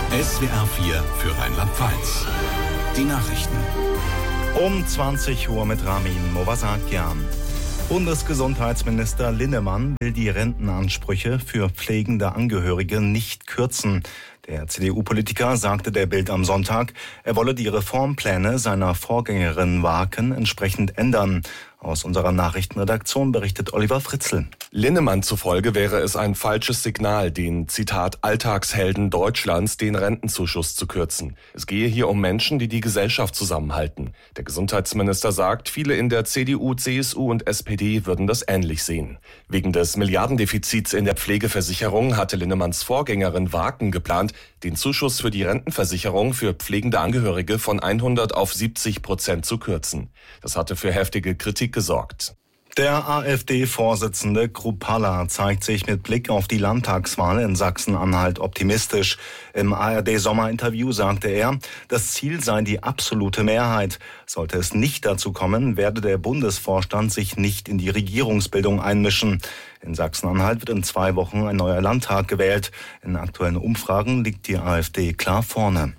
SWR 4 für Rheinland-Pfalz. Die Nachrichten. Um 20 Uhr mit Ramin Movasakian. Bundesgesundheitsminister Linnemann will die Rentenansprüche für pflegende Angehörige nicht kürzen. Der CDU-Politiker sagte der Bild am Sonntag, er wolle die Reformpläne seiner Vorgängerin Waken entsprechend ändern. Aus unserer Nachrichtenredaktion berichtet Oliver Fritzl. Linnemann zufolge wäre es ein falsches Signal, den, Zitat, Alltagshelden Deutschlands den Rentenzuschuss zu kürzen. Es gehe hier um Menschen, die die Gesellschaft zusammenhalten. Der Gesundheitsminister sagt, viele in der CDU, CSU und SPD würden das ähnlich sehen. Wegen des Milliardendefizits in der Pflegeversicherung hatte Linnemanns Vorgängerin Waken geplant, den Zuschuss für die Rentenversicherung für pflegende Angehörige von 100 auf 70% zu kürzen. Das hatte für heftige Kritik gesorgt. Der AfD-Vorsitzende Kruppalla zeigt sich mit Blick auf die Landtagswahl in Sachsen-Anhalt optimistisch. Im ARD-Sommerinterview sagte er, das Ziel sei die absolute Mehrheit. Sollte es nicht dazu kommen, werde der Bundesvorstand sich nicht in die Regierungsbildung einmischen. In Sachsen-Anhalt wird in 2 Wochen ein neuer Landtag gewählt. In aktuellen Umfragen liegt die AfD klar vorne.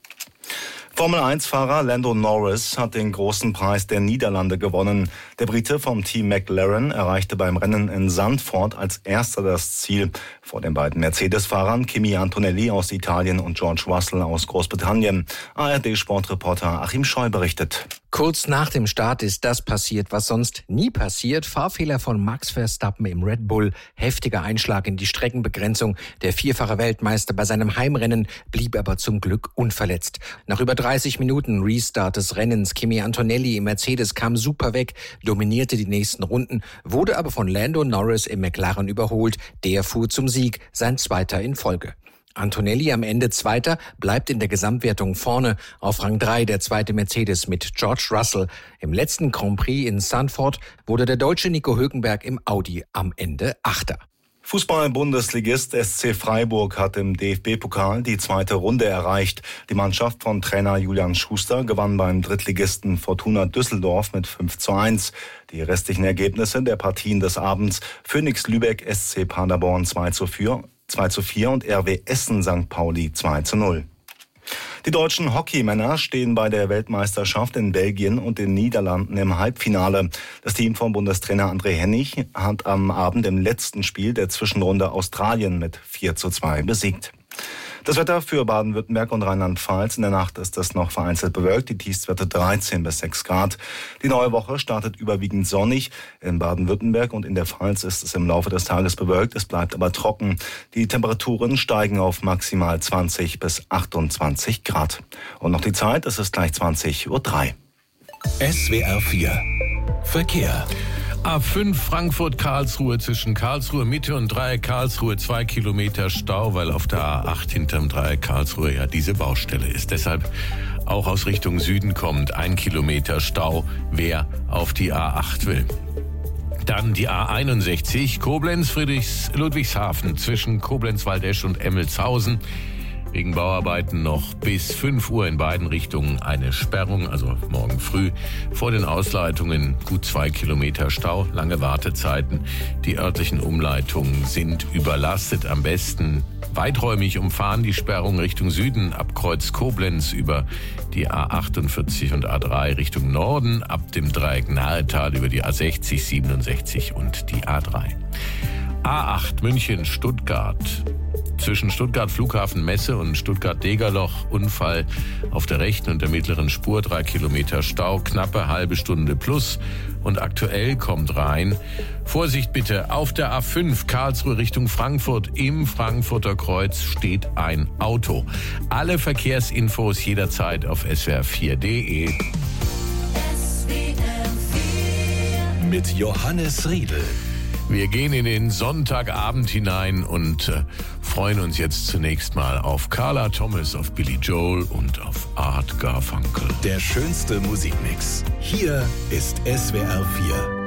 Formel-1-Fahrer Lando Norris hat den großen Preis der Niederlande gewonnen. Der Brite vom Team McLaren erreichte beim Rennen in Zandvoort als erster das Ziel. Vor den beiden Mercedes-Fahrern Kimi Antonelli aus Italien und George Russell aus Großbritannien. ARD-Sportreporter Achim Scheu berichtet. Kurz nach dem Start ist das passiert, was sonst nie passiert. Fahrfehler von Max Verstappen im Red Bull, heftiger Einschlag in die Streckenbegrenzung. Der vierfache Weltmeister bei seinem Heimrennen blieb aber zum Glück unverletzt. Nach über 30 Minuten Restart des Rennens, Kimi Antonelli im Mercedes kam super weg, dominierte die nächsten Runden, wurde aber von Lando Norris im McLaren überholt. Der fuhr zum Sieg, sein zweiter in Folge. Antonelli am Ende Zweiter, bleibt in der Gesamtwertung vorne. Auf Rang 3 der zweite Mercedes mit George Russell. Im letzten Grand Prix in Zandvoort wurde der Deutsche Nico Hülkenberg im Audi am Ende Achter. Fußball-Bundesligist SC Freiburg hat im DFB-Pokal die 2. Runde erreicht. Die Mannschaft von Trainer Julian Schuster gewann beim Drittligisten Fortuna Düsseldorf mit 5:1. Die restlichen Ergebnisse der Partien des Abends: Phoenix Lübeck SC Paderborn 2:4 und RW Essen St. Pauli 2:0. Die deutschen Hockeymänner stehen bei der Weltmeisterschaft in Belgien und den Niederlanden im Halbfinale. Das Team von Bundestrainer André Hennig hat am Abend im letzten Spiel der Zwischenrunde Australien mit 4:2 besiegt. Das Wetter für Baden-Württemberg und Rheinland-Pfalz: in der Nacht ist es noch vereinzelt bewölkt, die Tiefstwerte 13 bis 6 Grad. Die neue Woche startet überwiegend sonnig. In Baden-Württemberg und in der Pfalz ist es im Laufe des Tages bewölkt, es bleibt aber trocken. Die Temperaturen steigen auf maximal 20 bis 28 Grad. Und noch die Zeit, es ist gleich 20:03 Uhr. SWR 4 Verkehr. A5 Frankfurt-Karlsruhe zwischen Karlsruhe Mitte und Dreieck Karlsruhe 2 Kilometer Stau, weil auf der A8 hinterm Dreieck Karlsruhe ja diese Baustelle ist. Deshalb auch aus Richtung Süden kommt 1 Kilometer Stau, wer auf die A8 will. Dann die A61 Koblenz-Ludwigshafen zwischen Koblenz-Waldesch und Emmelshausen. Wegen Bauarbeiten noch bis 5 Uhr in beiden Richtungen eine Sperrung, also morgen früh. Vor den Ausleitungen gut 2 Kilometer Stau, lange Wartezeiten. Die örtlichen Umleitungen sind überlastet. Am besten weiträumig umfahren, die Sperrung Richtung Süden ab Kreuz Koblenz über die A48 und A3 Richtung Norden, ab dem Dreieck Nahetal über die A60, 67 und die A3. A8 München-Stuttgart. Zwischen Stuttgart Flughafen Messe und Stuttgart Degerloch Unfall auf der rechten und der mittleren Spur, 3 Kilometer Stau, knappe halbe Stunde plus. Und aktuell kommt rein: Vorsicht bitte, auf der A5 Karlsruhe Richtung Frankfurt im Frankfurter Kreuz steht ein Auto. Alle Verkehrsinfos jederzeit auf swr4.de. Mit Johannes Riedel. Wir gehen in den Sonntagabend hinein und freuen uns jetzt zunächst mal auf Carla Thomas, auf Billy Joel und auf Art Garfunkel. Der schönste Musikmix. Hier ist SWR 4.